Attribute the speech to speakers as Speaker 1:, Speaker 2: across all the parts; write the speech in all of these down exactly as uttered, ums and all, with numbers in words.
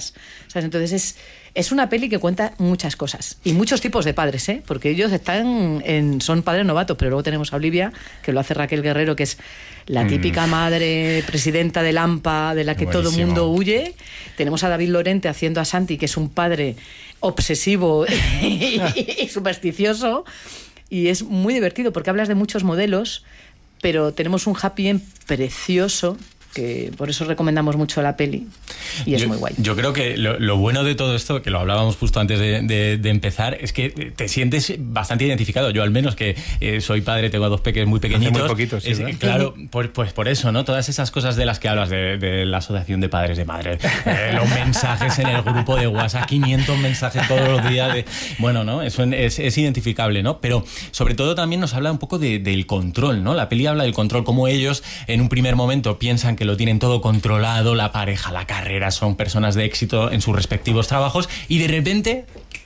Speaker 1: vidas, ¿sabes? Entonces es, es una peli que cuenta muchas cosas y muchos tipos de padres, ¿eh? Porque ellos están en, son padres novatos, pero luego tenemos a Olivia, que lo hace Raquel Guerrero, que es la típica mm. madre presidenta del AMPA, de la que Buenísimo. Todo el mundo huye. Tenemos a David Lorente haciendo a Santi, que es un padre obsesivo y, y supersticioso, y es muy divertido porque hablas de muchos modelos, pero tenemos un happy end precioso, que por eso recomendamos mucho la peli y es
Speaker 2: yo,
Speaker 1: muy guay.
Speaker 2: Yo creo que lo, lo bueno de todo esto, que lo hablábamos justo antes de, de, de empezar, es que te sientes bastante identificado. Yo al menos, que eh, soy padre, tengo a dos peques muy pequeñitos.
Speaker 3: Hace muy poquitos, sí,
Speaker 2: es, claro, pues, pues por eso, ¿no? Todas esas cosas de las que hablas, de, de la asociación de padres de madres, eh, los mensajes en el grupo de WhatsApp, quinientos mensajes todos los días, de, bueno, ¿no? Eso es, es identificable, ¿no? Pero sobre todo también nos habla un poco de, del control, ¿no? La peli habla del control, como ellos en un primer momento piensan que que lo tienen todo controlado, la pareja, la carrera, son personas de éxito en sus respectivos trabajos, y de repente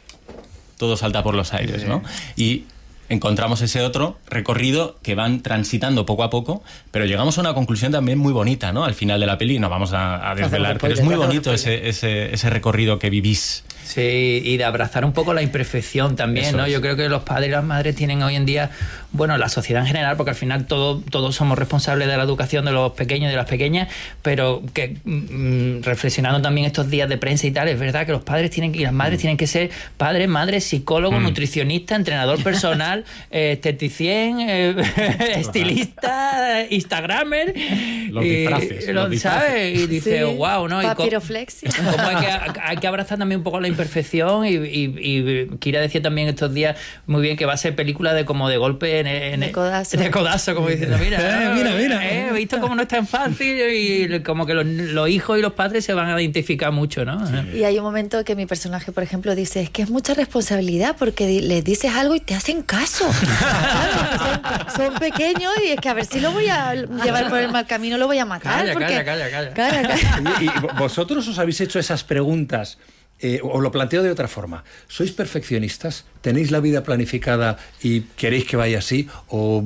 Speaker 2: todo salta por los aires, ¿no? Y encontramos ese otro recorrido que van transitando poco a poco, pero llegamos a una conclusión también muy bonita, ¿no? Al final de la peli, no vamos a, a desvelar, pero es muy bonito ese, ese, ese recorrido que vivís.
Speaker 4: Sí, y de abrazar un poco la imperfección también, Eso ¿no? Es. Yo creo que los padres y las madres tienen hoy en día, bueno, la sociedad en general, porque al final todo, todos somos responsables de la educación de los pequeños y de las pequeñas, pero que mmm, reflexionando también estos días de prensa y tal, es verdad que los padres tienen que, y las madres mm. tienen que ser padres, madres, psicólogos, mm. nutricionista, entrenador personal, eh, esteticien, eh, estilista, instagramer.
Speaker 2: Los
Speaker 4: y,
Speaker 2: disfraces.
Speaker 4: Lo,
Speaker 2: los
Speaker 4: ¿sabes?
Speaker 2: disfraces.
Speaker 4: Y dice,
Speaker 1: sí.
Speaker 4: wow, ¿no?
Speaker 1: Papiroflexia.
Speaker 4: Como hay que, hay que abrazar también un poco la imperfección, y, y, y Kira decía también estos días muy bien que va a ser película de como de golpe en, en
Speaker 1: de codazo,
Speaker 4: de codazo como diciendo mira,
Speaker 3: eh, mira, mira
Speaker 4: eh, he visto cómo no es tan fácil, y como que los, los hijos y los padres se van a identificar mucho, ¿no?
Speaker 5: Sí. Y hay un momento que mi personaje, por ejemplo, dice, es que es mucha responsabilidad porque les dices algo y te hacen caso. Claro, son, son pequeños y es que a ver si lo voy a llevar por el mal camino, lo voy a matar.
Speaker 4: Calla,
Speaker 5: porque...
Speaker 4: calla, calla, calla.
Speaker 5: calla, calla.
Speaker 3: ¿Y, y vosotros os habéis hecho esas preguntas? Eh, os lo planteo de otra forma. ¿Sois perfeccionistas? ¿Tenéis la vida planificada y queréis que vaya así? ¿O...?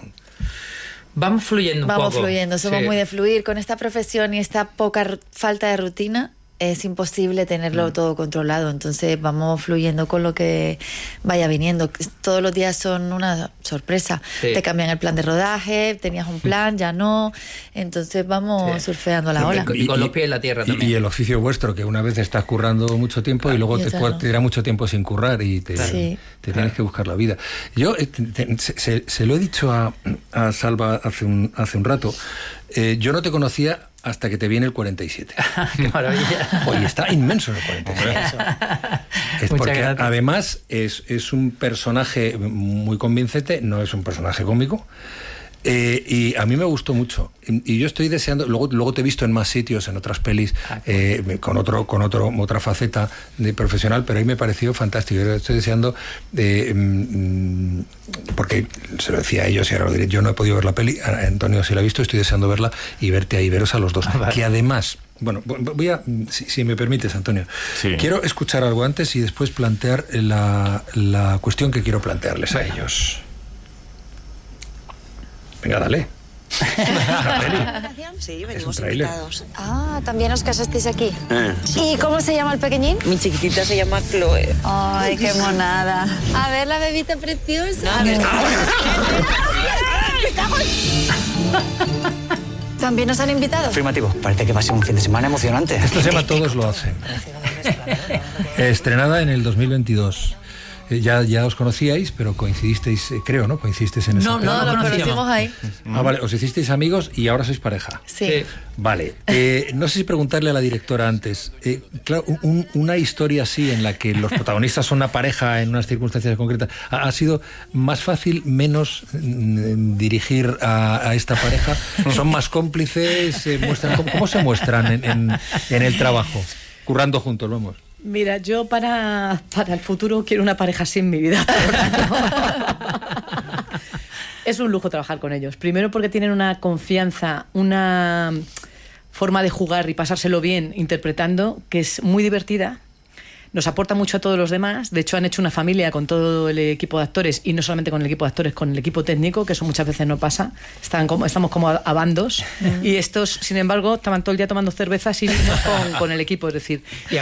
Speaker 4: Vamos fluyendo un
Speaker 5: Vamos
Speaker 4: poco.
Speaker 5: Vamos fluyendo, somos sí. muy de fluir. Con esta profesión y esta poca falta de rutina, es imposible tenerlo mm. todo controlado, entonces vamos fluyendo con lo que vaya viniendo. Todos los días son una sorpresa. Sí. Te cambian el plan de rodaje, tenías un plan, ya no, entonces vamos sí. surfeando la ola.
Speaker 4: Y, y con los pies en la tierra también.
Speaker 3: Y el oficio vuestro, que una vez estás currando mucho tiempo claro, y luego y te, no. te dirá mucho tiempo sin currar y te, sí. te tienes que buscar la vida. Yo te, te, se, se lo he dicho a, a Salva hace un, hace un rato, eh, yo no te conocía hasta que te viene el cuarenta y siete.
Speaker 4: ¡Qué maravilla!
Speaker 3: Oye, está inmenso el cuarenta y siete. Es porque gracias. Además es, es un personaje muy convincente, no es un personaje cómico. Eh, y a mí me gustó mucho y, y yo estoy deseando, luego, luego te he visto en más sitios, en otras pelis, ah, eh, con otro con otro otra faceta de profesional, pero ahí me pareció fantástico. Yo estoy deseando eh, mmm, porque se lo decía a ellos y ahora lo diré, yo no he podido ver la peli, Antonio sí la ha visto, estoy deseando verla y verte ahí, veros a los dos, ah, vale. Que además, bueno, voy a, si, si me permites, Antonio, sí. quiero escuchar algo antes y después plantear la, la cuestión que quiero plantearles a ellos. Venga, dale.
Speaker 6: Sí, venimos invitados.
Speaker 5: Ah, ¿también os casasteis aquí?
Speaker 6: Eh.
Speaker 5: ¿Y cómo se llama el pequeñín?
Speaker 6: Mi chiquitita se llama Chloe.
Speaker 5: Ay, qué monada. A ver, la bebita preciosa. No, ¿también nos han invitado?
Speaker 7: Afirmativo. Parece que va a ser un fin de semana emocionante.
Speaker 3: Esto se llama Todos lo hacen. Estrenada en el dos mil veintidós. Ya, ya os conocíais, pero coincidisteis, eh, creo, ¿no? Coincidisteis en ese
Speaker 5: No, no, no, nos conocimos ahí.
Speaker 3: Ah, vale, os hicisteis amigos y ahora sois pareja.
Speaker 5: Sí. sí.
Speaker 3: Vale, eh, no sé si preguntarle a la directora antes, eh, claro, un, una historia así en la que los protagonistas son una pareja en unas circunstancias concretas, ¿ha, ha sido más fácil, menos mm, dirigir a, a esta pareja? ¿Son más cómplices? Eh, muestran, ¿cómo, ¿Cómo se muestran en, en, en el trabajo? Currando juntos, vamos.
Speaker 1: Mira, yo para, para el futuro quiero una pareja así en mi vida. Es un lujo trabajar con ellos. Primero porque tienen una confianza, una forma de jugar y pasárselo bien interpretando que es muy divertida. Nos aporta mucho a todos los demás. De hecho, han hecho una familia con todo el equipo de actores y no solamente con el equipo de actores, con el equipo técnico, que eso muchas veces no pasa. Están como, estamos como a, a bandos. Mm. Y estos, sin embargo, estaban todo el día tomando cervezas y con, con el equipo. Es decir,
Speaker 4: y